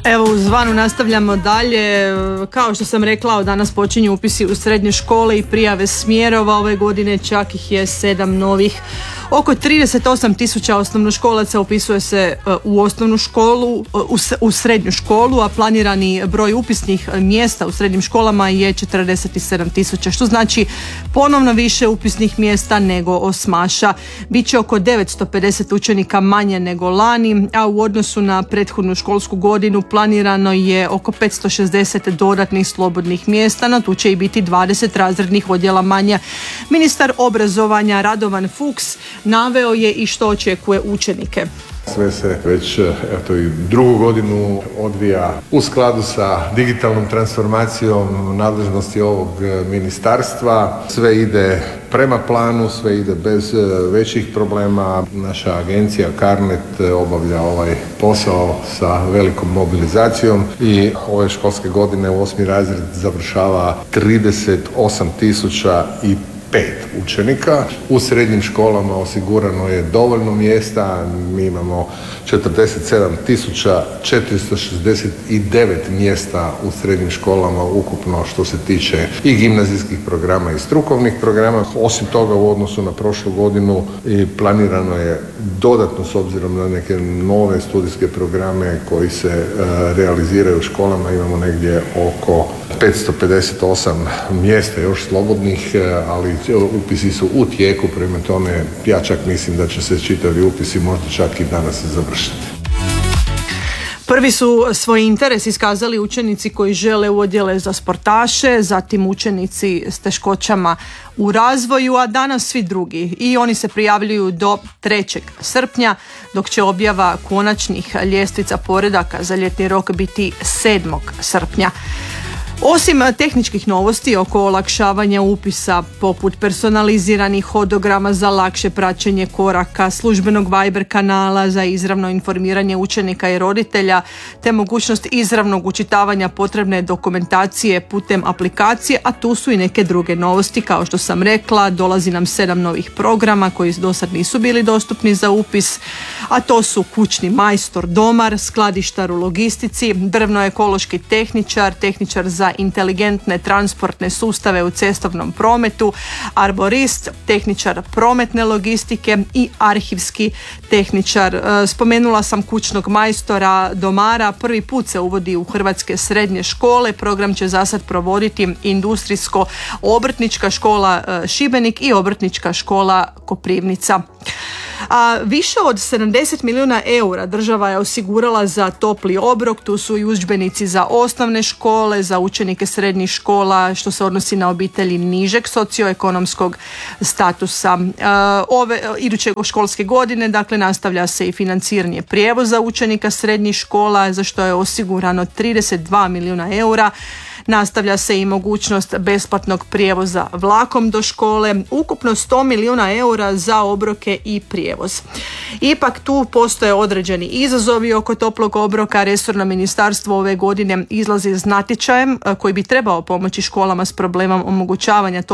Evo, u Zvanu nastavljamo dalje. Kao što sam rekla, od danas počinju upisi u srednje škole i prijave smjerova. Ove godine čak ih je 7 novih. Oko 38.000 osnovnoškolaca upisuje se u osnovnu školu, u srednju školu, a planirani broj upisnih mjesta u srednjim školama je 47.000, što znači ponovno više upisnih mjesta nego osmaša. Biće oko 950 učenika manje nego lani, a u odnosu na prethodnu školsku godinu planirano je oko 560 dodatnih slobodnih mjesta, no tu će i biti 20 razrednih odjela manje. Ministar obrazovanja Radovan Fuchs naveo je i što očekuje učenike. Sve se već i drugu godinu odvija u skladu sa digitalnom transformacijom nadležnosti ovog ministarstva. Sve ide prema planu, sve ide bez većih problema. Naša agencija CARNET obavlja ovaj posao sa velikom mobilizacijom i ove školske godine u 8. razred završava 38.005 učenika. U srednjim školama osigurano je dovoljno mjesta. Mi imamo 47.469 mjesta u srednjim školama ukupno što se tiče i gimnazijskih programa i strukovnih programa. Osim toga, u odnosu na prošlu godinu planirano je dodatno, s obzirom na neke nove studijske programe koji se realiziraju u školama, imamo negdje oko 558 mjesta još slobodnih, ali upisi su u tijeku, prema tome ja čak mislim da će se čitavi upisi možda čak i danas završiti. Prvi su svoj interes iskazali učenici koji žele u odjele za sportaše, zatim učenici s teškoćama u razvoju, a danas svi drugi. I oni se prijavljuju do 3. srpnja, dok će objava konačnih ljestvica poredaka za ljetni rok biti 7. srpnja. Osim tehničkih novosti oko olakšavanja upisa, poput personaliziranih hodograma za lakše praćenje koraka, službenog Viber kanala za izravno informiranje učenika i roditelja, te mogućnost izravnog učitavanja potrebne dokumentacije putem aplikacije, a tu su i neke druge novosti. Kao što sam rekla, dolazi nam 7 novih programa koji do sad nisu bili dostupni za upis, a to su kućni majstor, domar, skladištar u logistici, drvno-ekološki tehničar, tehničar za inteligentne transportne sustave u cestovnom prometu, arborist, tehničar prometne logistike i arhivski tehničar. Spomenula sam kućnog majstora, domara, prvi put se uvodi u hrvatske srednje škole. Program će zasad provoditi Industrijsko-obrtnička škola Šibenik i Obrtnička škola Koprivnica. A više od 70 milijuna eura država je osigurala za topli obrok. Tu su i udžbenici za osnovne škole, za učenike srednjih škola, što se odnosi na obitelji nižeg socioekonomskog statusa. Iduće školske godine, dakle, nastavlja se i financiranje prijevoza učenika srednjih škola, za što je osigurano 32 milijuna eura. Nastavlja se i mogućnost besplatnog prijevoza vlakom do škole, ukupno 100 milijuna eura za obroke i prijevoz. Ipak tu postoje određeni izazovi oko toplog obroka. Resorno ministarstvo ove godine izlazi s natječajem koji bi trebao pomoći školama s problemom omogućavanja